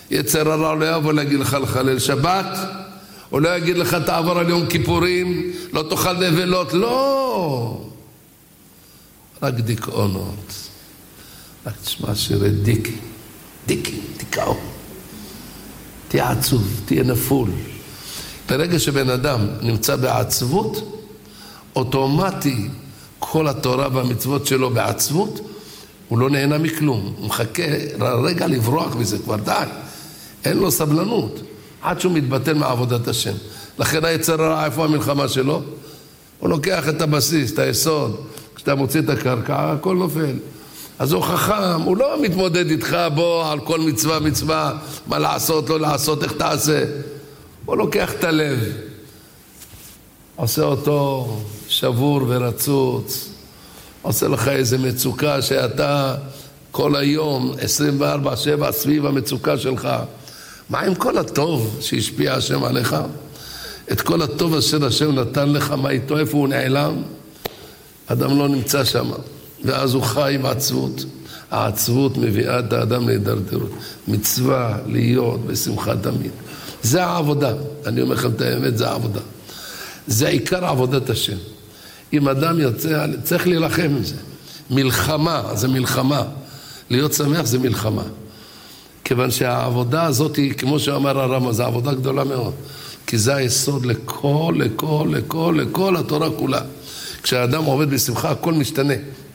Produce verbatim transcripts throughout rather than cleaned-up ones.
יצר הרע לא יבוא להגיד לך לחלל שבת, או לא יגיד לך תעבור על יום כיפורים, לא תאכל נבלות, לא. רק דיכאונות. רק תשמע שירי דיקי, דיקי, דיכאון. תהיה עצוב, תהיה נפול. ברגע שבן אדם נמצא בעצבות, אוטומטי כל התורה והמצוות שלו בעצבות, הוא לא נהנה מכלום. הוא מחכה רגע לברוח מזה, כבר די. אין לו סבלנות, עד שהוא מתבטל מעבודת השם. לכן היצר הרע, איפה המלחמה שלו? הוא לוקח את הבסיס, את היסוד. כשאתה מוציא את הקרקע, הכל נופל. אז הוא חכם, הוא לא מתמודד איתך בו על כל מצווה מצווה, מה לעשות, לא לעשות, איך תעשה. הוא לוקח את הלב, עושה אותו שבור ורצוץ, עושה לך איזה מצוקה שאתה כל היום, עשרים וארבע שבע, סביב המצוקה שלך. מה עם כל הטוב שהשפיע השם עליך? את כל הטוב אשר השם נתן לך, מה איתו, איפה הוא נעלם? אדם לא נמצא שם, ואז הוא חי בעצבות. העצבות מביאה את האדם להידרדרות. מצווה להיות בשמחה תמיד. זה העבודה. אני אומר לכם את האמת, זה העבודה. זה עיקר עבודת השם. אם אדם יוצא, צריך להילחם עם זה. מלחמה, זה מלחמה. להיות שמח זה מלחמה. כיוון שהעבודה הזאת היא, כמו שאמר הרמב"ם, זו עבודה גדולה מאוד. כי זה היסוד לכל, לכל, לכל, לכל התורה כולה. כשהאדם עובד בשמחה, הכל משתנה.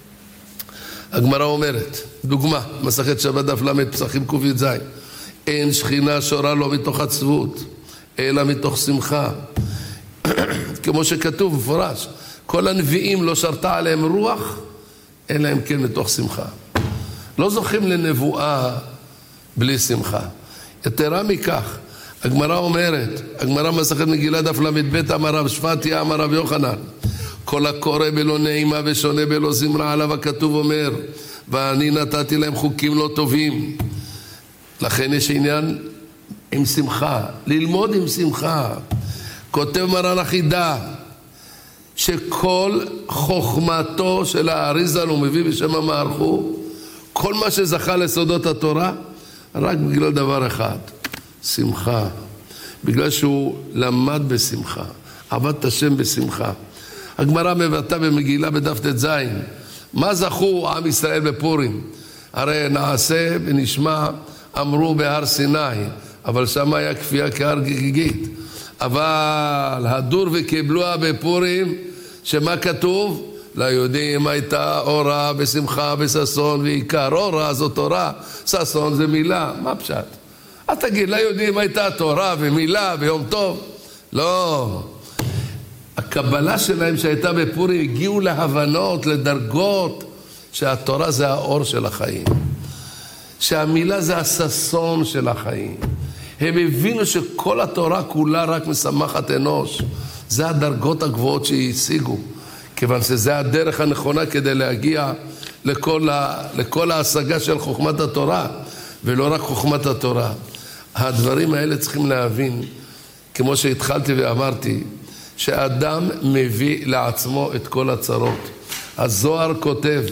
הגמרא אומרת, דוגמה, מסכת שבת דף למד פסחים ק"ז, אין שכינה שורה לו מתוך עצבות, אלא מתוך שמחה. כמו שכתוב מפורש, כל הנביאים לא שרתה עליהם רוח, אלא הם כן מתוך שמחה. לא זוכים לנבואה בלי שמחה. יתרה מכך, הגמרא אומרת, הגמרא מסכת מגילה דף למד אמר רב שפטיה אמר רב יוחנן, כל הקורא בלא נעימה ושונה בלא זמרה עליו הכתוב אומר, ואני נתתי להם חוקים לא טובים. לכן יש עניין עם שמחה, ללמוד עם שמחה. כותב מרן החידה, שכל חוכמתו של האריז"ל, הוא מביא בשם המערכו, כל מה שזכה לסודות התורה, רק בגלל דבר אחד, שמחה. בגלל שהוא למד בשמחה, עבד את השם בשמחה. הגמרא מבטא במגילה בדף ט"ז, מה זכו עם ישראל בפורים? הרי נעשה ונשמע אמרו בהר סיני, אבל שם היה כפייה כהר גיגית. אבל הדור וקיבלוה בפורים, שמה כתוב? ליהודים הייתה אורה בשמחה וששון ועיקר. אורה זו תורה, ששון זה מילה. מה פשט? אז תגיד, ליהודים הייתה תורה ומילה ויום טוב? לא. הקבלה שלהם שהייתה בפורים הגיעו להבנות, לדרגות, שהתורה זה האור של החיים. שהמילה זה הששון של החיים. הם הבינו שכל התורה כולה רק משמחת אנוש. זה הדרגות הגבוהות שהשיגו. כיוון שזה הדרך הנכונה כדי להגיע לכל, ה, לכל ההשגה של חוכמת התורה, ולא רק חוכמת התורה. הדברים האלה צריכים להבין, כמו שהתחלתי ואמרתי, שאדם מביא לעצמו את כל הצרות. הזוהר כותב,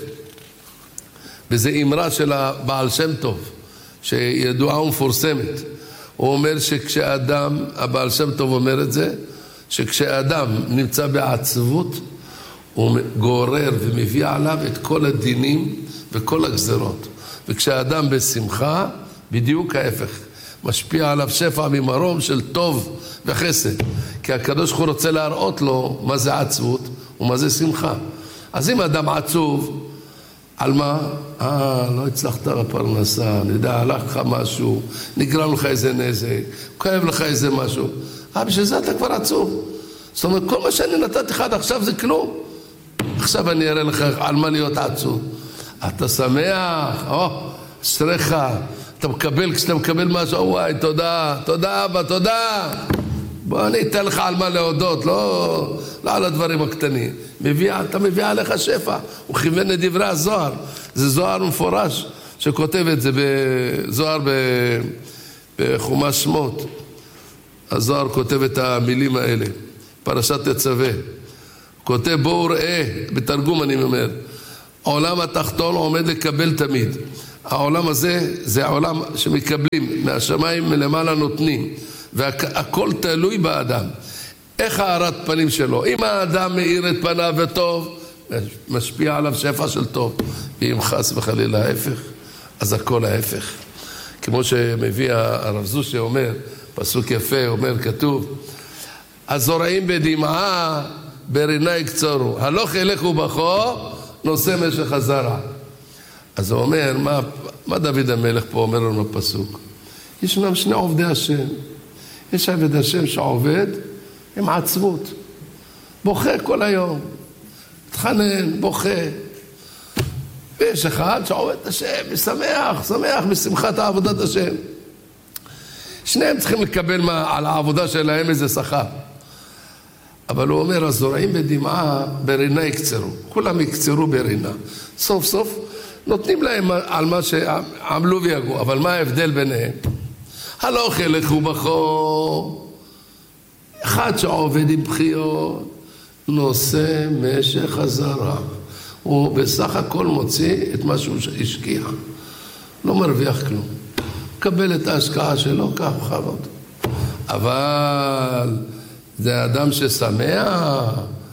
וזה אמרה של הבעל שם טוב, שידועה ומפורסמת. הוא אומר שכשאדם, הבעל שם טוב אומר את זה, שכשאדם נמצא בעצבות, הוא גורר ומביא עליו את כל הדינים וכל הגזרות. וכשאדם בשמחה, בדיוק ההפך. משפיע עליו שפע ממרום של טוב וחסד. כי הקדוש הוא רוצה להראות לו מה זה עצבות ומה זה שמחה. אז אם אדם עצוב, על מה? אה, לא הצלחת בפרנסה, נדע, הלך לך משהו, נגרם לך איזה נזק, כואב לך איזה משהו. אה, בשביל זה אתה כבר עצוב. זאת אומרת, כל מה שאני נתתי לך עד עכשיו זה כלום. עכשיו אני אראה לך על מה להיות עצוב. אתה שמח, או, אשריך, אתה מקבל, כשאתה מקבל משהו, וואי, תודה, תודה אבא, תודה. בוא אני אתן לך על מה להודות, לא, לא על הדברים הקטנים. מביא, אתה מביא עליך שפע. הוא כיוון את דברי הזוהר. זה זוהר מפורש שכותב את זה בזוהר בחומש שמות. הזוהר כותב את המילים האלה. פרשת תצווה. כותב בואו ראה, בתרגום אני אומר, עולם התחתון עומד לקבל תמיד. העולם הזה זה העולם שמקבלים, מהשמיים מלמעלה נותנים, והכל תלוי באדם. איך הארת פנים שלו? אם האדם מאיר את פניו וטוב, משפיע עליו שפע של טוב, ואם חס וחלילה ההפך, אז הכל ההפך. כמו שמביא הרב זושי אומר, פסוק יפה, אומר, כתוב, הזורעים בדמעה ברינה יקצרו, הלוך ילכו בכו נושא משך הזרע. אז הוא אומר, מה, מה דוד המלך פה אומר לנו בפסוק? ישנם שני עובדי השם. יש עבד השם שעובד עם עצבות, בוכה כל היום, מתחנן, בוכה. ויש אחד שעובד את השם ושמח, שמח בשמחת עבודת השם. שניהם צריכים לקבל מה, על העבודה שלהם איזה שכר. אבל הוא אומר, הזורעים בדמעה ברינה יקצרו. כולם יקצרו ברינה. סוף סוף נותנים להם על מה שעמלו ויגעו. אבל מה ההבדל ביניהם? הלוך ילכו בכו. אחד שעובד עם בחיות, נושא משך הזרע. הוא בסך הכל מוציא את מה שהוא השקיע. לא מרוויח כלום. קבל את ההשקעה שלו, כך חרות. אבל זה אדם ששמח,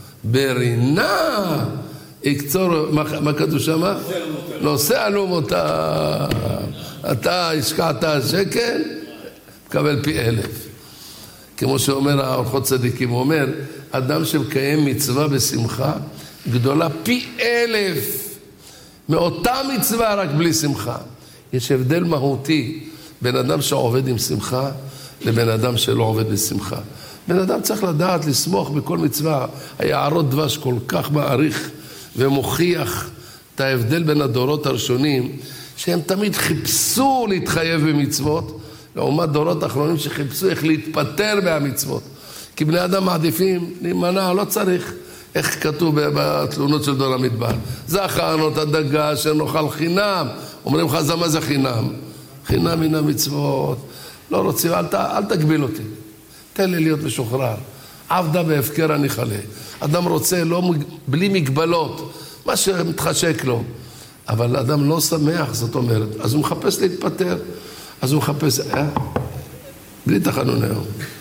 ברינה, יקצור, מה, מה כתוב שם? נושא אלומותיו. אתה השקעת שקל, קבל פי אלף. כמו שאומר האורחות צדיקים, הוא אומר, אדם שמקיים מצווה בשמחה, גדולה פי אלף מאותה מצווה רק בלי שמחה. יש הבדל מהותי בין אדם שעובד עם שמחה לבין אדם שלא עובד בשמחה. בן אדם צריך לדעת לסמוך בכל מצווה. היערות דבש כל כך מעריך ומוכיח את ההבדל בין הדורות הראשונים, שהם תמיד חיפשו להתחייב במצוות, לעומת דורות האחרונים שחיפשו איך להתפטר מהמצוות. כי בני אדם מעדיפים להימנע, לא צריך. איך כתוב בתלונות של דור המדבר? זה החנות הדגה שנאכל חינם. אומרים לך, זה מה זה חינם? חינם מן המצוות. לא רוצים, אל, אל תגביל אותי. תן לי להיות משוחרר. עבדה בהפקר אני חלה. אדם רוצה לא, בלי מגבלות, מה שמתחשק לו. אבל אדם לא שמח, זאת אומרת. אז הוא מחפש להתפטר. אז הוא מחפש, אה? בלי תחנון היום.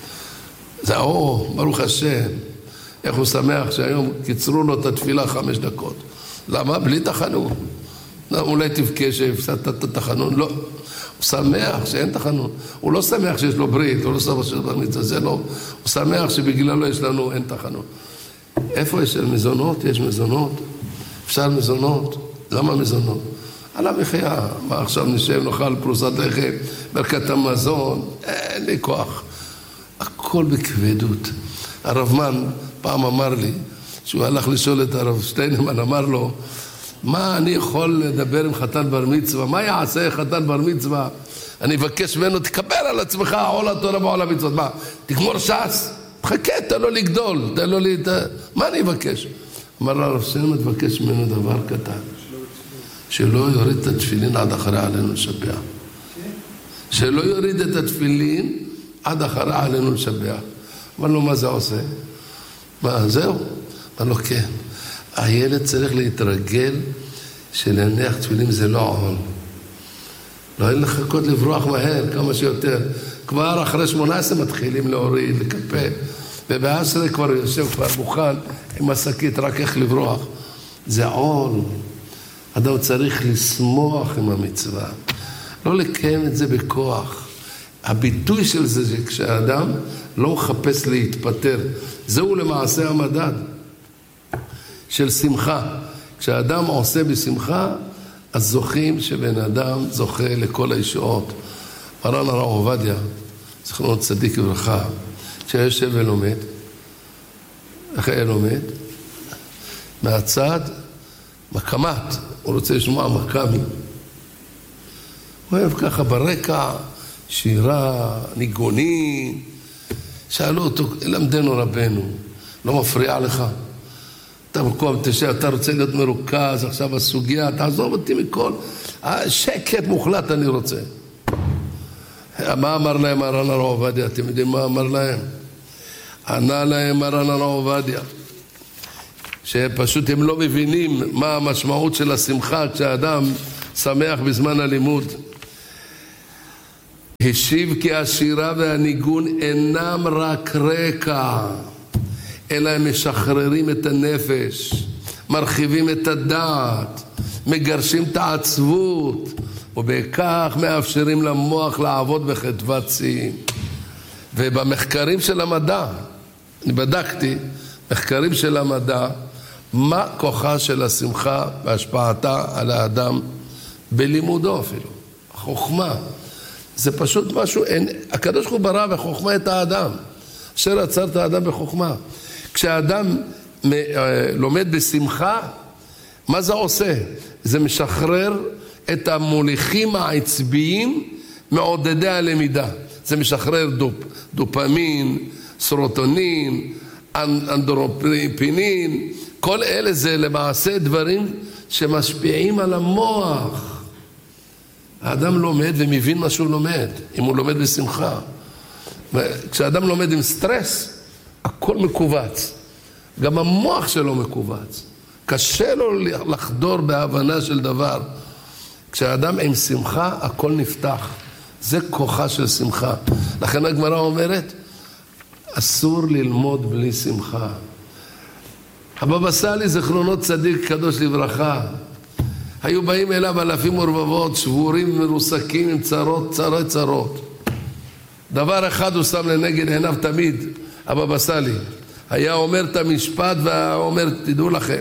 זה, או, ברוך השם. איך הוא שמח שהיום קיצרו לו את התפילה חמש דקות. למה? בלי תחנון. אולי תבכה שהפסדת את התחנון. לא. הוא שמח שאין תחנון. הוא לא שמח שיש לו ברית, הוא לא שמח שיש לו ברית, זה לא. הוא שמח שבגללו יש לנו אין תחנון. איפה יש מזונות? יש מזונות. אפשר מזונות. למה מזונות? על המחיה. מה עכשיו נשב, נאכל פרוסת לחם, ברכת המזון, אין לי כוח. הכל בכבדות. הרב מן פעם אמר לי, שהוא הלך לשאול את הרב שטיינמן, אמר לו, מה אני יכול לדבר עם חתן בר מצווה? מה יעשה חתן בר מצווה? אני אבקש ממנו, תקבל על עצמך עול התורה ועול המצוות. מה, תגמור ש"ס? תחכה, תן לו לגדול, תן לו לי... מה אני אבקש? אמר לו, הרב שטיינמן, תבקש ממנו דבר קטן. שלא יוריד את התפילין עד אחרי עלינו לשבח. שלא יוריד את התפילין עד אחרי עלינו לשבח. אמר לו, מה זה עושה? מה, זהו? אמר לו, כן. הילד צריך להתרגל שלהניח תפילין זה לא עול. לא אין לחכות לברוח מהר כמה שיותר. כבר אחרי שמונה עשרה מתחילים להוריד, לקפל. ובעשרה כבר יושב כבר מוכן עם השקית, רק איך לברוח. זה עול. אדם צריך לשמוח עם המצווה. לא לקיים את זה בכוח. הביטוי של זה זה כשהאדם לא מחפש להתפטר. זהו למעשה המדד של שמחה. כשהאדם עושה בשמחה, אז זוכים שבן אדם זוכה לכל הישועות. מרן הרב עובדיה, זכרונו צדיק וברכה, שהיה יושב ולומד, איך היה לומד? מהצד, מקמת, הוא רוצה לשמוע מקמי. הוא אוהב ככה ברקע, שירה, ניגונים. שאלו אותו, למדנו רבנו, לא מפריע לך? אתה מקום תשע, אתה רוצה להיות מרוכז, עכשיו הסוגיה, תעזוב אותי מכל. שקט מוחלט אני רוצה. מה אמר להם מרן הרב עובדיה? אתם יודעים מה אמר להם? ענה להם מרן הרב עובדיה, שפשוט הם לא מבינים מה המשמעות של השמחה כשהאדם שמח בזמן הלימוד. השיב כי השירה והניגון אינם רק רקע, אלא הם משחררים את הנפש, מרחיבים את הדעת, מגרשים את העצבות, ובכך מאפשרים למוח לעבוד בחדוות שיא. ובמחקרים של המדע, אני בדקתי, מחקרים של המדע, מה כוחה של השמחה והשפעתה על האדם בלימודו אפילו, חוכמה. זה פשוט משהו, אין, הקדוש ברוך הוא ברא בחוכמה את האדם, אשר עצר את האדם בחוכמה. כשהאדם מ, לומד בשמחה, מה זה עושה? זה משחרר את המוליכים העצביים מעודדי הלמידה. זה משחרר דופ, דופמין, סרוטונין, אנדורפינין, כל אלה זה למעשה דברים שמשפיעים על המוח. האדם לומד ומבין מה שהוא לומד, אם הוא לומד בשמחה. כשאדם לומד עם סטרס, הכל מקובץ. גם המוח שלו מקובץ. קשה לו לחדור בהבנה של דבר. כשהאדם עם שמחה, הכל נפתח. זה כוחה של שמחה. לכן הגמרא אומרת, אסור ללמוד בלי שמחה. הבבא סאלי זכרונו צדיק קדוש לברכה, היו באים אליו אלפים ורבבות, שבורים ומרוסקים עם צרות, צרות, צרות. דבר אחד הוא שם לנגד עיניו תמיד, הבבא סאלי. היה אומר את המשפט ואומר, תדעו לכם.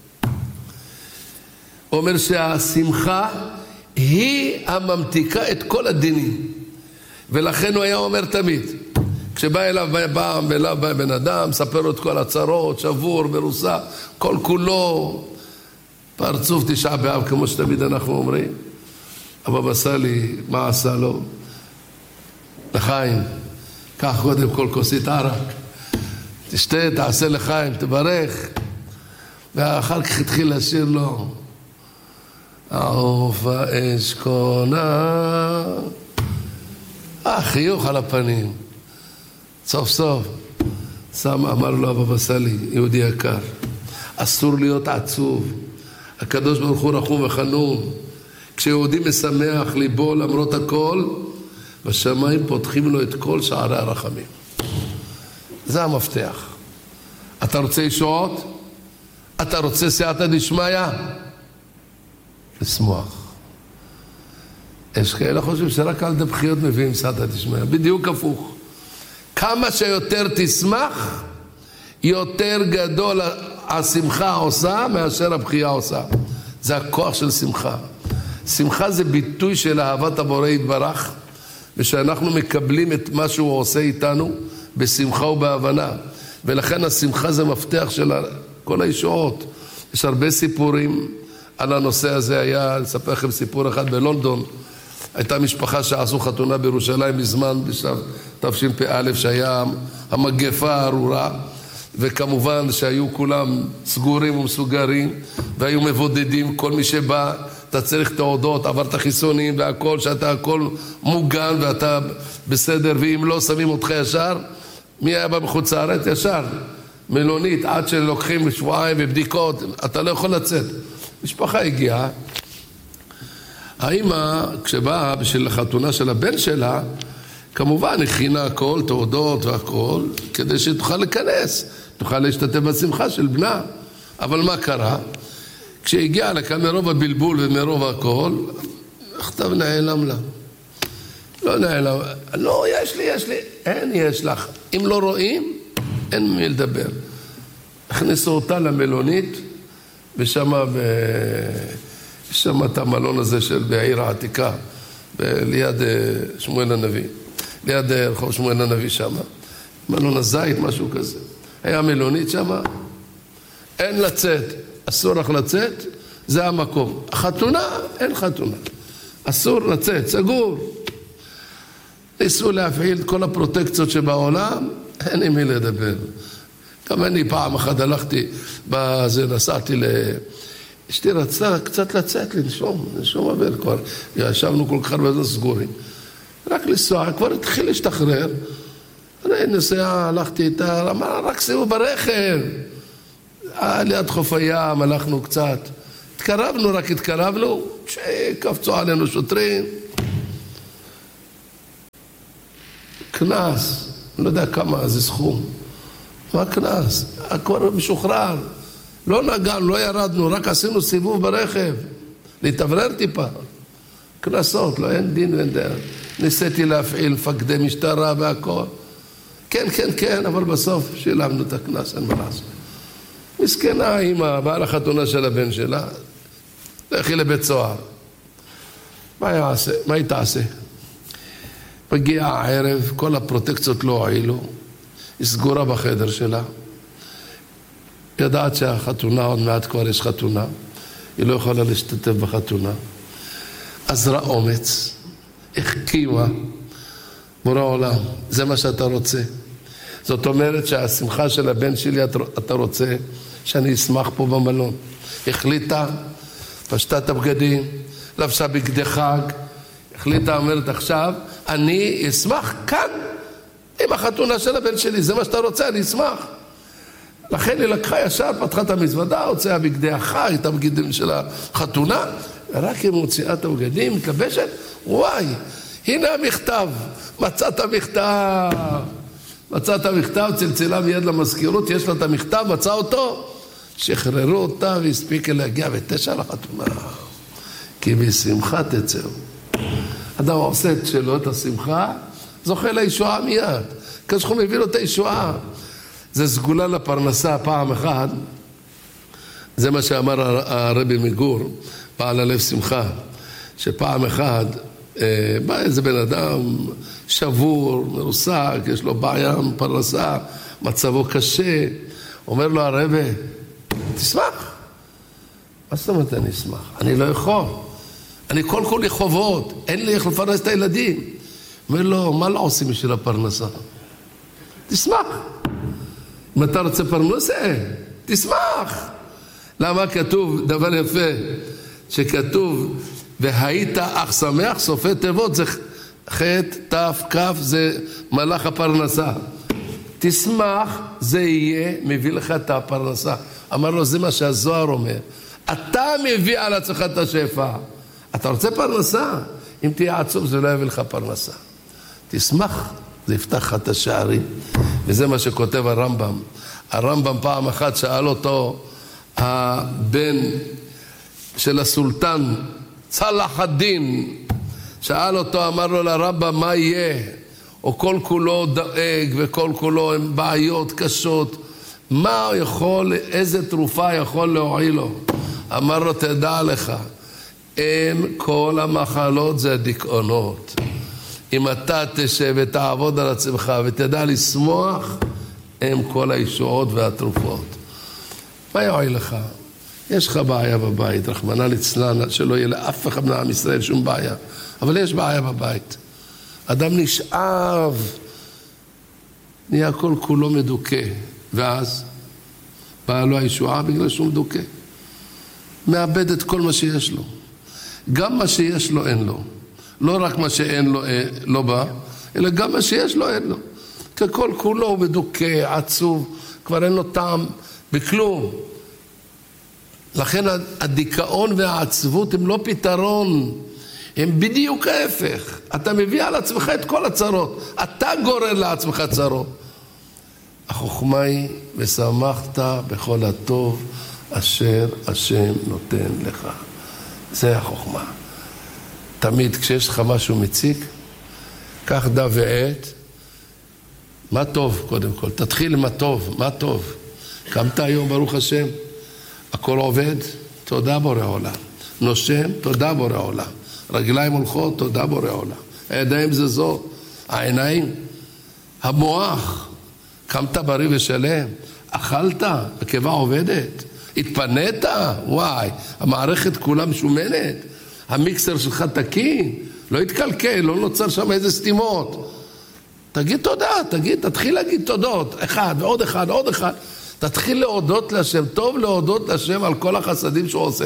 הוא אומר שהשמחה היא הממתיקה את כל הדינים. ולכן הוא היה אומר תמיד, כשבא אליו בא, בא, בא בן אדם, ספר לו את כל הצרות, שבור, מרוסה, כל כולו, פרצוף תשעה באב, כמו שתמיד אנחנו אומרים. הבבא סאלי, מה עשה לו? לחיים, קח קודם כל כוסית ערק, תשתה, תעשה לחיים, תברך. ואחר כך התחיל לשיר לו, העוף האש קונה, אה, חיוך על הפנים. סוף סוף, שם, אמר לו הבבא סאלי, יהודי יקר, אסור להיות עצוב. הקדוש ברוך הוא רחום וחנון. כשיהודי משמח ליבו למרות הכל, בשמיים פותחים לו את כל שערי הרחמים. זה המפתח. אתה רוצה ישועות? אתה רוצה סייעתא דשמיא? לשמוח. יש כאלה חושבים שרק על דבחיות מביאים סייעתא דשמיא. בדיוק הפוך. כמה שיותר תשמח, יותר גדול השמחה עושה מאשר הבחייה עושה. זה הכוח של שמחה. שמחה זה ביטוי של אהבת הבורא יתברך, ושאנחנו מקבלים את מה שהוא עושה איתנו בשמחה ובהבנה. ולכן השמחה זה מפתח של כל הישועות. יש הרבה סיפורים על הנושא הזה. היה, לספר לכם סיפור אחד בלונדון. הייתה משפחה שעשו חתונה בירושלים בזמן, בשלב תשפ"א, שהיה המגפה הארורה, וכמובן שהיו כולם סגורים ומסוגרים, והיו מבודדים. כל מי שבא, אתה צריך תעודות, עברת חיסונים והכל, שאתה הכל מוגן ואתה בסדר, ואם לא שמים אותך ישר, מי היה בא בחוץ לארץ? ישר מלונית, עד שלוקחים שבועיים ובדיקות, אתה לא יכול לצאת. משפחה הגיעה, האמא כשבאה בשביל החתונה של הבן שלה, כמובן הכינה הכל, תעודות והכל, כדי שתוכל להיכנס, תוכל להשתתף בשמחה של בנה. אבל מה קרה? כשהגיעה לכאן מרוב הבלבול ומרוב הכל, הכתב נעלם לה. לא נעלם, לא, יש לי, יש לי, אין יש לך. אם לא רואים, אין מי לדבר. הכניסו אותה למלונית, ושם ב... שם את המלון הזה של בעיר העתיקה, ליד שמואל הנביא, ליד רחוב שמואל הנביא שם, מלון הזית, משהו כזה. היה מלונית שם, אין לצאת, אסור לך לצאת, זה המקום. החתונה, אין חתונה, אסור לצאת, סגור. ניסו להפעיל את כל הפרוטקציות שבעולם, אין עם מי לדבר. גם אני פעם אחת הלכתי, בזה נסעתי ל... אשתי רצתה קצת לצאת, לנשום, לנשום אוויר כבר. ישבנו כל כך הרבה סגורים. רק לנסוע, כבר התחיל להשתחרר. אני נוסע, הלכתי איתה, אמרה, רק שימו ברכב. ליד חוף הים, הלכנו קצת. התקרבנו, רק התקרבנו, קפצו עלינו שוטרים. כנס, אני לא יודע כמה, זה סכום. מה כנס? הכל משוחרר. לא נגענו, לא ירדנו, רק עשינו סיבוב ברכב. להתאוורר טיפה. כנסות, לא אין דין ואין דרך. ניסיתי להפעיל מפקדי משטרה והכל. כן, כן, כן, אבל בסוף שילמנו את הכנס, אין מה לעשות. מסכנה אמא, באה לחתונה של הבן שלה, לכי לבית סוהר. מה יעשה? מה היא תעשה? מגיע הערב, כל הפרוטקציות לא הועילו, היא סגורה בחדר שלה, ידעת שהחתונה, עוד מעט כבר יש חתונה, היא לא יכולה להשתתף בחתונה, עזרה אומץ, החכימה, בורא עולם, זה מה שאתה רוצה. זאת אומרת שהשמחה של הבן שלי אתה רוצה שאני אשמח פה במלון. החליטה, פשטה את הבגדים, לבשה בגדי חג, החליטה, אומרת עכשיו, אני אשמח כאן עם החתונה של הבן שלי, זה מה שאתה רוצה, אני אשמח. לכן היא לקחה ישר, פתחה את המזוודה, הוציאה בגדי החג, את הבגדים של החתונה, רק היא מוציאה את הבגדים, מתלבשת, וואי, הנה המכתב, מצאת המכתב. מצאת המכתב, צלצלה מיד למזכירות, יש לה את המכתב, מצא אותו, שחררו אותה והספיקה להגיע בתשע לחתונה. כי בשמחה תצאו. אדם עושה את שלו, את השמחה, זוכה לישועה מיד. כשהוא מביא לו את הישועה. זה סגולה לפרנסה פעם אחת. זה מה שאמר הרבי מגור, בעל הלב שמחה, שפעם אחת, בא איזה בן אדם שבור, מרוסק, יש לו בעיה פרנסה, מצבו קשה, אומר לו הרבי, תשמח. מה זאת אומרת אני אשמח? אני לא יכול. אני כל כל לחובות, אין לי איך לפרנס את הילדים. אומר לו, מה לא עושים בשביל הפרנסה? תשמח. אם אתה רוצה פרנסה, תשמח. למה כתוב דבר יפה, שכתוב, והיית אך שמח, סופי תיבות, זה חטא, תף, כף, זה מלאך הפרנסה. תשמח, זה יהיה, מביא לך את הפרנסה. אמר לו, זה מה שהזוהר אומר. אתה מביא על עצמך את השפע. אתה רוצה פרנסה? אם תהיה עצוב, זה לא יביא לך פרנסה. תשמח, זה יפתח לך את השערים. וזה מה שכותב הרמב"ם. הרמב"ם פעם אחת שאל אותו, הבן של הסולטן, צלח הדין, שאל אותו, אמר לו לרמב"ם, מה יהיה? או כל כולו דאג וכל כולו עם בעיות קשות. מה הוא יכול, איזה תרופה יכול להועיל לו? אמר לו, תדע לך, אין כל המחלות זה דיכאונות. אם אתה תשב ותעבוד על עצמך ותדע לשמוח, הם כל הישועות והתרופות. מה יועיל לך? יש לך בעיה בבית, רחמנא ליצלן, שלא יהיה לאף אחד מעם ישראל שום בעיה. אבל יש בעיה בבית. אדם נשאב, נהיה כל כולו מדוכא. ואז באה לו הישועה בגלל שהוא מדוכא. מאבד את כל מה שיש לו. גם מה שיש לו אין לו. לא רק מה שאין לו לא בא, אלא גם מה שיש לו אין לו. כי כל כולו הוא מדוכא, עצוב, כבר אין לו טעם בכלום. לכן הדיכאון והעצבות הם לא פתרון, הם בדיוק ההפך. אתה מביא על עצמך את כל הצרות, אתה גורר לעצמך צרות. החוכמה היא, ושמחת בכל הטוב אשר השם נותן לך. זה החוכמה. תמיד כשיש לך משהו מציק, קח דף ועט, מה טוב קודם כל, תתחיל עם הטוב, מה טוב. קמת היום ברוך השם, הכל עובד, תודה בורא עולם. נושם, תודה בורא עולם. רגליים הולכות, תודה בורא עולם. הידיים זזות, העיניים, המוח, קמת בריא ושלם, אכלת, הקיבה עובדת, התפנית, וואי, המערכת כולה משומנת, המיקסר שלך תקין, לא התקלקל, לא נוצר שם איזה סתימות. תגיד תודה, תגיד, תתחיל להגיד תודות, אחד ועוד אחד, עוד אחד. תתחיל להודות להשם, טוב להודות להשם על כל החסדים שהוא עושה.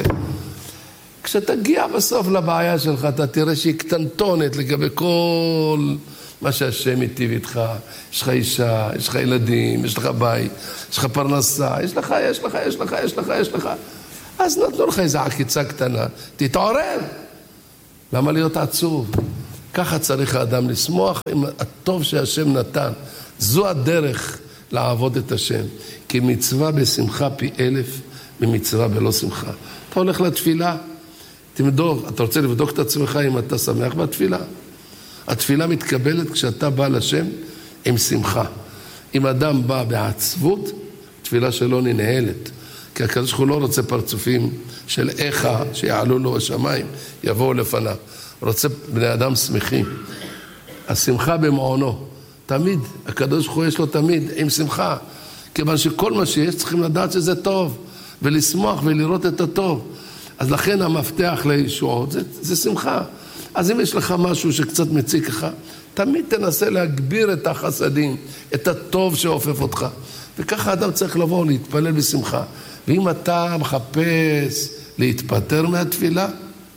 כשתגיע בסוף לבעיה שלך, אתה תראה שהיא קטנטונת לגבי כל מה שהשם היטיב איתך. יש לך אישה, יש לך ילדים, יש לך בית, יש לך פרנסה, יש לך, יש לך, יש לך, יש לך, יש לך. אז נתנו לך איזו עקיצה קטנה, תתעורר. למה להיות עצוב? ככה צריך האדם לשמוח עם הטוב שהשם נתן. זו הדרך לעבוד את השם. כי מצווה בשמחה פי אלף ממצווה בלא שמחה. אתה הולך לתפילה, תמדוק, אתה רוצה לבדוק את עצמך אם אתה שמח בתפילה. התפילה מתקבלת כשאתה בא לשם עם שמחה. אם אדם בא בעצבות, תפילה שלו ננהלת. כי הקדוש ברוך הוא לא רוצה פרצופים של איכה שיעלו לו השמיים, יבואו לפניו. רוצה בני אדם שמחים. השמחה במעונו. תמיד, הקדוש ברוך הוא יש לו תמיד עם שמחה. כיוון שכל מה שיש צריכים לדעת שזה טוב. ולשמוח ולראות את הטוב. אז לכן המפתח לישועות זה, זה שמחה. אז אם יש לך משהו שקצת מציק לך, תמיד תנסה להגביר את החסדים, את הטוב שאופף אותך. וככה האדם צריך לבוא להתפלל בשמחה. ואם אתה מחפש להתפטר מהתפילה,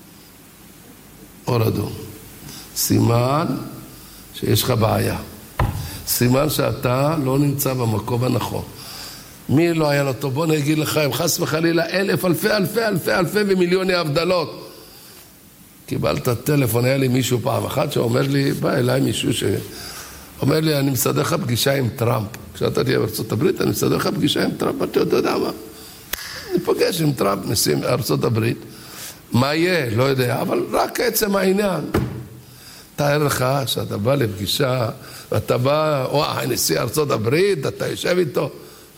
אור אדום. סימן שיש לך בעיה. סימן שאתה לא נמצא במקום הנכון. מי לא היה לו טוב? בוא נגיד לך, אם חס וחלילה אלף, אלפי, אלפי, אלפי, אלפי ומיליוני הבדלות. קיבלת טלפון, היה לי מישהו פעם אחת שאומר לי, בא אליי מישהו שאומר לי, אני מסדר לך פגישה עם טראמפ. כשאתה תהיה בארצות הברית, אני מסדר לך פגישה עם טראמפ. אתה יודע מה? אני פוגש עם טראמפ, נשיא ארצות הברית. מה יהיה? לא יודע, אבל רק עצם העניין. תאר לך שאתה בא לפגישה, ואתה בא, או נשיא ארצות הברית, אתה יושב איתו.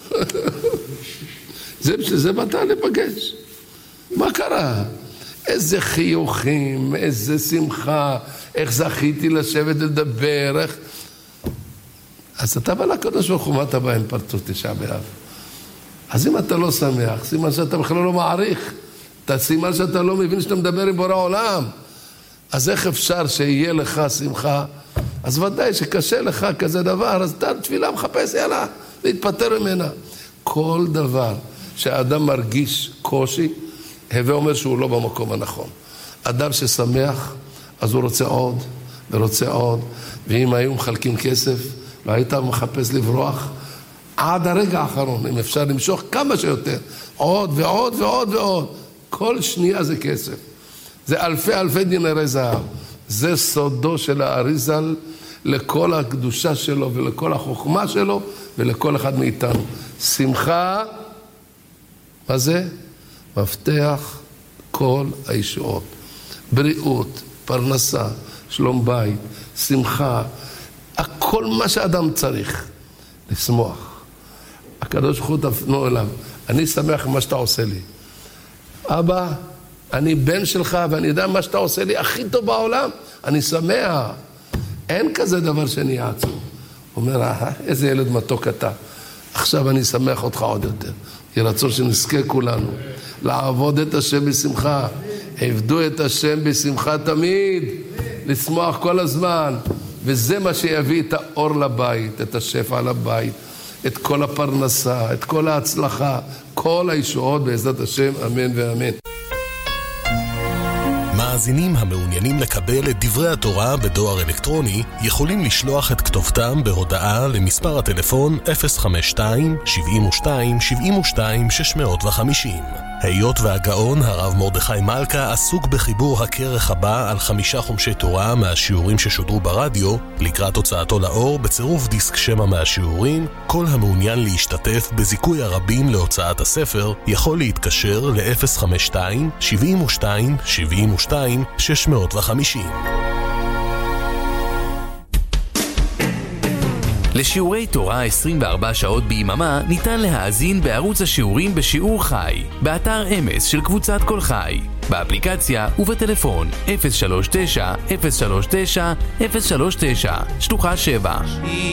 זה בשביל זה באת לפגש. מה קרה? איזה חיוכים, איזה שמחה, איך זכיתי לשבת לדבר, איך... אז אתה בא לקדוש ברוך הוא, מה אתה בא עם פרצוף תשעה באב? אז אם אתה לא שמח, סימן שאתה בכלל לא מעריך, אתה סימן שאתה לא מבין שאתה מדבר עם בורא עולם, אז איך אפשר שיהיה לך שמחה? אז ודאי שקשה לך כזה דבר, אז אתה תפילה מחפש, יאללה, להתפטר ממנה. כל דבר שהאדם מרגיש קושי, הווה אומר שהוא לא במקום הנכון. אדם ששמח, אז הוא רוצה עוד, ורוצה עוד, ואם היו מחלקים כסף, לא היית מחפש לברוח, עד הרגע האחרון, אם אפשר למשוך כמה שיותר, עוד ועוד ועוד ועוד. כל שנייה זה כסף. זה אלפי אלפי דינרי זהב. זה סודו של האריזל לכל הקדושה שלו ולכל החוכמה שלו ולכל אחד מאיתנו. שמחה, מה זה? מפתח כל הישועות. בריאות, פרנסה, שלום בית, שמחה, הכל מה שאדם צריך. לשמוח. הקדוש ברוך הוא תפנו אליו. אני שמח מה שאתה עושה לי. אבא, אני בן שלך ואני יודע מה שאתה עושה לי הכי טוב בעולם. אני שמח. אין כזה דבר שאני עצוב. הוא אומר, אה, איזה ילד מתוק אתה. עכשיו אני שמח אותך עוד יותר. כי רצון שנזכה כולנו לעבוד את השם בשמחה. עבדו את השם בשמחה תמיד. לשמוח כל הזמן. וזה מה שיביא את האור לבית, את השפע לבית, את כל הפרנסה, את כל ההצלחה, כל הישועות בעזרת השם, אמן ואמן. מאזינים המעוניינים לקבל את דברי התורה בדואר אלקטרוני יכולים לשלוח את כתובתם בהודעה למספר הטלפון אפס חמש שתיים שבעים ושתיים שבעים ושתיים שש מאות וחמישים. היות והגאון הרב מרדכי מלכה עסוק בחיבור הכרך הבא על חמישה חומשי תורה מהשיעורים ששודרו ברדיו, לקראת הוצאתו לאור בצירוף דיסק שמע מהשיעורים, כל המעוניין להשתתף בזיכוי הרבים להוצאת הספר יכול להתקשר ל-אפס חמש שתיים שבעים ושתיים שבעים ושתיים שש מאות וחמישים. לשיעורי תורה עשרים וארבע שעות ביממה ניתן להאזין בערוץ השיעורים בשיעור חי, באתר אמס של קבוצת כל חי, באפליקציה ובטלפון אפס שלוש תשע אפס שלוש תשע אפס שלוש תשע שלוחה שבע.